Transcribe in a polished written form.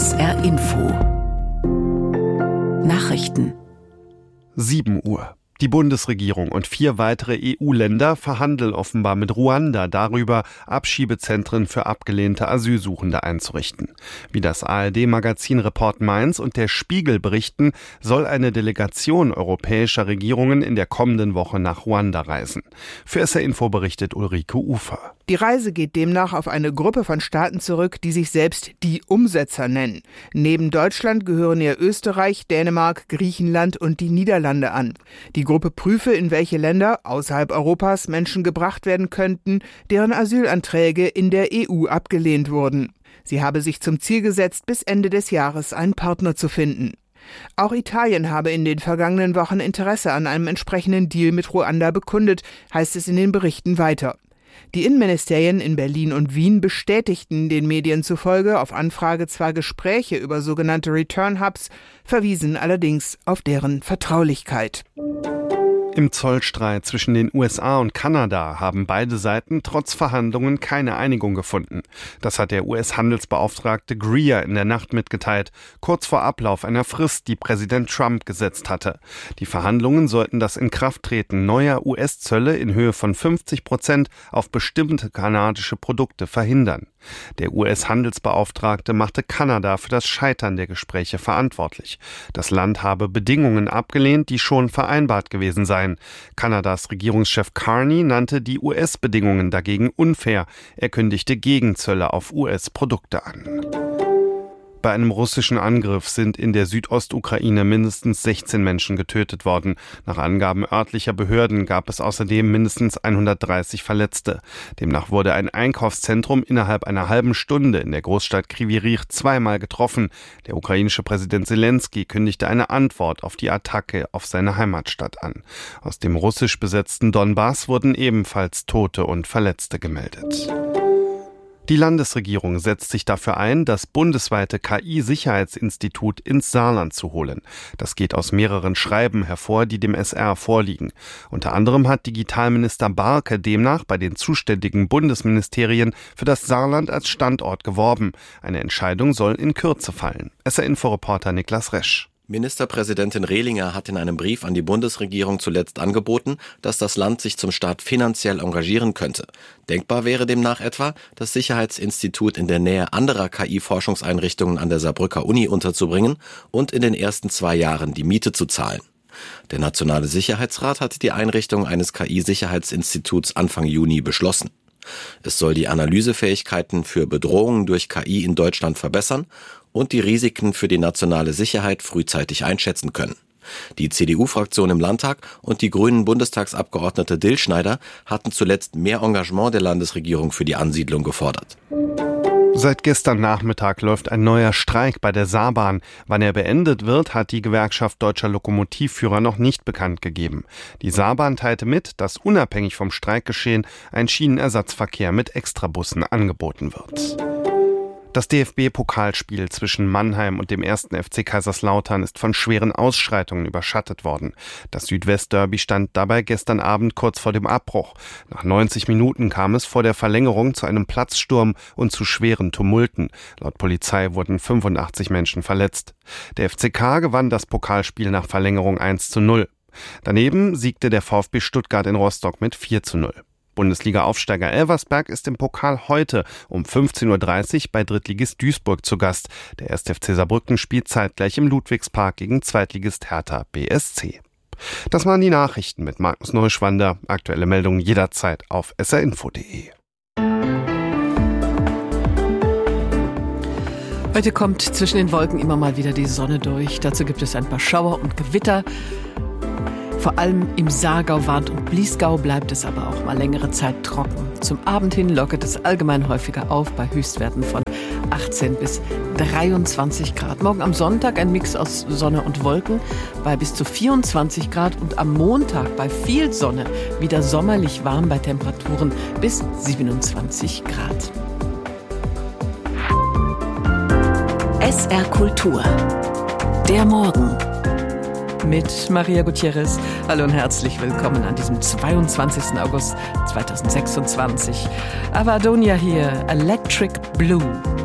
SR Info Nachrichten 7 Uhr. Die Bundesregierung und 4 weitere EU-Länder verhandeln offenbar mit Ruanda darüber, Abschiebezentren für abgelehnte Asylsuchende einzurichten. Wie das ARD-Magazin Report Mainz und der Spiegel berichten, soll eine Delegation europäischer Regierungen in der kommenden Woche nach Ruanda reisen. Für SR Info berichtet Ulrike Ufer. Die Reise geht demnach auf eine Gruppe von Staaten zurück, die sich selbst die Umsetzer nennen. Neben Deutschland gehören ihr Österreich, Dänemark, Griechenland und die Niederlande an. Die Gruppe prüfe, in welche Länder außerhalb Europas Menschen gebracht werden könnten, deren Asylanträge in der EU abgelehnt wurden. Sie habe sich zum Ziel gesetzt, bis Ende des Jahres einen Partner zu finden. Auch Italien habe in den vergangenen Wochen Interesse an einem entsprechenden Deal mit Ruanda bekundet, heißt es in den Berichten weiter. Die Innenministerien in Berlin und Wien bestätigten den Medien zufolge auf Anfrage zwar Gespräche über sogenannte Return-Hubs, verwiesen allerdings auf deren Vertraulichkeit. Im Zollstreit zwischen den USA und Kanada haben beide Seiten trotz Verhandlungen keine Einigung gefunden. Das hat der US-Handelsbeauftragte Greer in der Nacht mitgeteilt, kurz vor Ablauf einer Frist, die Präsident Trump gesetzt hatte. Die Verhandlungen sollten das Inkrafttreten neuer US-Zölle in Höhe von 50% auf bestimmte kanadische Produkte verhindern. Der US-Handelsbeauftragte machte Kanada für das Scheitern der Gespräche verantwortlich. Das Land habe Bedingungen abgelehnt, die schon vereinbart gewesen seien. Kanadas Regierungschef Carney nannte die US-Bedingungen dagegen unfair. Er kündigte Gegenzölle auf US-Produkte an. Bei einem russischen Angriff sind in der Südostukraine mindestens 16 Menschen getötet worden. Nach Angaben örtlicher Behörden gab es außerdem mindestens 130 Verletzte. Demnach wurde ein Einkaufszentrum innerhalb einer halben Stunde in der Großstadt Kryvyi Rih zweimal getroffen. Der ukrainische Präsident Zelensky kündigte eine Antwort auf die Attacke auf seine Heimatstadt an. Aus dem russisch besetzten Donbass wurden ebenfalls Tote und Verletzte gemeldet. Die Landesregierung setzt sich dafür ein, das bundesweite KI-Sicherheitsinstitut ins Saarland zu holen. Das geht aus mehreren Schreiben hervor, die dem SR vorliegen. Unter anderem hat Digitalminister Barke demnach bei den zuständigen Bundesministerien für das Saarland als Standort geworben. Eine Entscheidung soll in Kürze fallen. SR-Info-Reporter Niklas Resch. Ministerpräsidentin Rehlinger hat in einem Brief an die Bundesregierung zuletzt angeboten, dass das Land sich zum Start finanziell engagieren könnte. Denkbar wäre demnach etwa, das Sicherheitsinstitut in der Nähe anderer KI-Forschungseinrichtungen an der Saarbrücker Uni unterzubringen und in den ersten 2 Jahren die Miete zu zahlen. Der Nationale Sicherheitsrat hat die Einrichtung eines KI-Sicherheitsinstituts Anfang Juni beschlossen. Es soll die Analysefähigkeiten für Bedrohungen durch KI in Deutschland verbessern und die Risiken für die nationale Sicherheit frühzeitig einschätzen können. Die CDU-Fraktion im Landtag und die grünen Bundestagsabgeordnete Dillschneider hatten zuletzt mehr Engagement der Landesregierung für die Ansiedlung gefordert. Seit gestern Nachmittag läuft ein neuer Streik bei der Saarbahn. Wann er beendet wird, hat die Gewerkschaft Deutscher Lokomotivführer noch nicht bekannt gegeben. Die Saarbahn teilte mit, dass unabhängig vom Streikgeschehen ein Schienenersatzverkehr mit Extrabussen angeboten wird. Das DFB-Pokalspiel zwischen Mannheim und dem 1. FC Kaiserslautern ist von schweren Ausschreitungen überschattet worden. Das Südwest-Derby stand dabei gestern Abend kurz vor dem Abbruch. Nach 90 Minuten kam es vor der Verlängerung zu einem Platzsturm und zu schweren Tumulten. Laut Polizei wurden 85 Menschen verletzt. Der FCK gewann das Pokalspiel nach Verlängerung 1:0. Daneben siegte der VfB Stuttgart in Rostock mit 4:0. Bundesliga-Aufsteiger Elversberg ist im Pokal heute um 15:30 Uhr bei Drittligist Duisburg zu Gast. Der 1. FC Saarbrücken spielt zeitgleich im Ludwigspark gegen Zweitligist Hertha BSC. Das waren die Nachrichten mit Markus Neuschwander. Aktuelle Meldungen jederzeit auf srinfo.de. Heute kommt zwischen den Wolken immer mal wieder die Sonne durch. Dazu gibt es ein paar Schauer und Gewitter. Vor allem im Saargau, Warth und Bliesgau bleibt es aber auch mal längere Zeit trocken. Zum Abend hin lockert es allgemein häufiger auf bei Höchstwerten von 18 bis 23 Grad. Morgen am Sonntag ein Mix aus Sonne und Wolken bei bis zu 24 Grad und am Montag bei viel Sonne wieder sommerlich warm bei Temperaturen bis 27 Grad. SR Kultur. Der Morgen. Mit Maria Gutierrez. Hallo und herzlich willkommen an diesem 22. August 2026. Avadonia hier, Electric Blue.